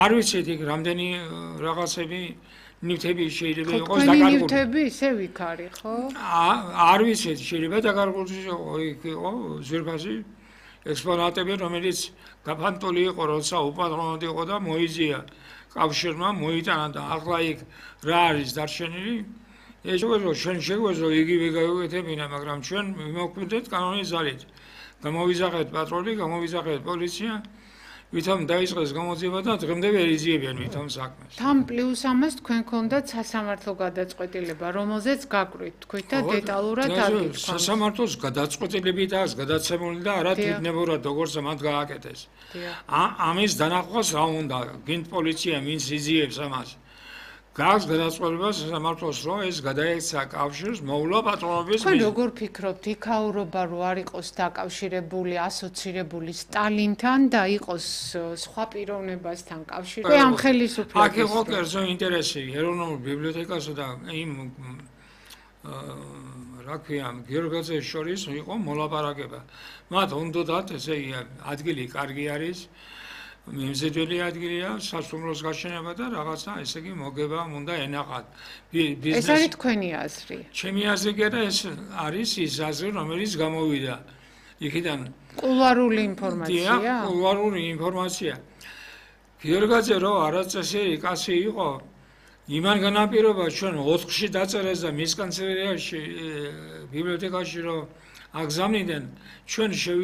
არ ვიცით იქ რამდენი რაღაცები ნივთები შეიძლება იყოს თქვენი დაკარგული. ნივთები ისე ვიქარი, ხო? არ ვიცით, შეიძლება დაკარგული იყო ძვირფასი ექსპონატები, რომელიც გაფანტული იყო, როცა უპატრონოდ იყო და მოიზია კავშირმა, მოიტანა და ახლა იქ რა არის დარჩენილი? ეჭვერო ჩვენ შეგვეძლო იგივე გავეკეთებინა, მაგრამ ჩვენ მივაკვირდეთ კანონის ძალით. გამოვიზახეთ პატრონი, გამოვიზახეთ პოლიცია, ვითომ დაიწყეს გამოძიება და დღემდე ვერ იზიებიან ვითომ საქმეს. თან პლუს ამას თქვენ გქონდათ სასამართლო გადაწყვეტილება, რომელზეც გაკვირვით თქვით და დეტალურად აღიქვამთ. სასამართლოს გადაწყვეტილებითაა გადაცემული და არა თვითნებურად როგორც მათ გააკეთეს. ამის დანახვას რა უნდა? გინდ პოლიცია ვინც იზიებს ამას. გაქვს გადაწყვეტილება სასამართლოს, რომ ეს გადაეცა კავშირს, მოვლა პატრონობის თქვენ როგორ ფიქრობთ, იქაურობა რო არ იყოს დაკავშირებული, ასოცირებული სტალინთან და იყოს სხვა პიროვნებასთან კავშირი? თქვენ ამ ხელისუფლებას აქ იყო კერძო ინტერესი ეროვნულ ბიბლიოთეკასა და იმ რა ქვია, გიორგაძეს შორის იყო მოლაპარაკება. მათ უნდათ ესე ადგილი კარგი არის. მიმზიდველი ადგილია, სასტუმროს გაშენება და რაღაცა, ესე იგი მოგება უნდა ენახათ. ეს არის თქვენი აზრი. ჩემი აზრი კი არა, ეს არის ის აზრი, რომელიც გამოვიდა იქიდან. კულუარული ინფორმაცია? კულუარული ინფორმაცია. გიორგაძე რო არაწესიერი კაცი იყო, იმან განაპირობა ჩვენ 4-ში დაწერეს და მის კანცელერიაში ბიბლიოთეკაში რო აგზავნიდნენ, ჩვენ